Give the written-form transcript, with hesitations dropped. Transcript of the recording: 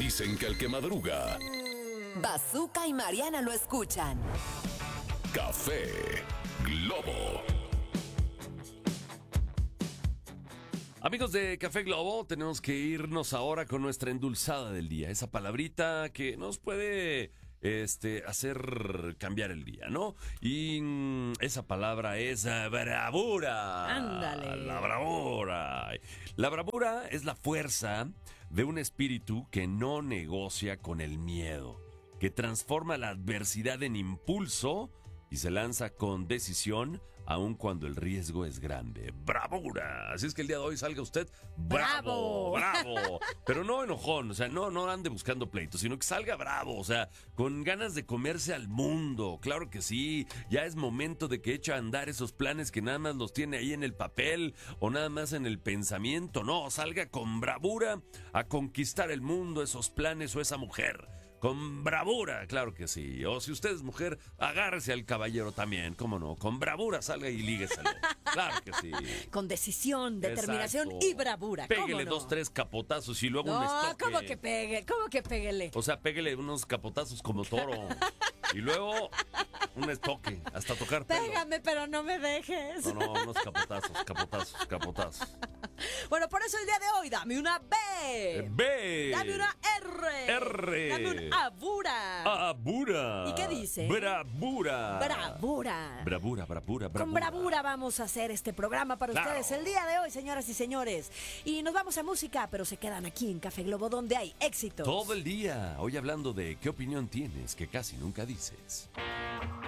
Dicen que el que madruga, Bazooka y Mariana lo escuchan. Café Globo. Amigos de Café Globo, tenemos que irnos ahora con nuestra endulzada del día. Esa palabrita que nos puede hacer cambiar el día, ¿no? Y esa palabra es bravura. Ándale. La bravura. La bravura es la fuerza de un espíritu que no negocia con el miedo, que transforma la adversidad en impulso y se lanza con decisión aun cuando el riesgo es grande. ¡Bravura! Así es que el día de hoy salga usted bravo, bravo. Pero no enojón, o sea, no ande buscando pleitos, sino que salga bravo, o sea, con ganas de comerse al mundo. Claro que sí, ya es momento de que eche a andar esos planes que nada más los tiene ahí en el papel o nada más en el pensamiento. No, salga con bravura a conquistar el mundo, esos planes o esa mujer. Con bravura, claro que sí. O si usted es mujer, agárrese al caballero también, cómo no. Con bravura salga y lígueselo. Claro que sí. Con decisión, determinación. Exacto. Y bravura. ¿Cómo Pégale no? 2-3 capotazos y luego un No, estoque. ¿cómo que pegue? ¿Cómo que péguele? O sea, pégale unos capotazos como toro. Y luego un estoque, hasta tocar pelo. Pégame, pero no me dejes. No, unos capotazos. Bueno, por eso el día de hoy, dame una B. B. Dame una R. R. Dame un abura. Abura. ¿Y qué dice? Bravura. Bravura. Bravura. Con bravura vamos a hacer este programa para Claro. ustedes el día de hoy, señoras y señores. Y nos vamos a música, pero se quedan aquí en Café Globo, donde hay éxitos. Todo el día. Hoy hablando de qué opinión tienes que casi nunca dices.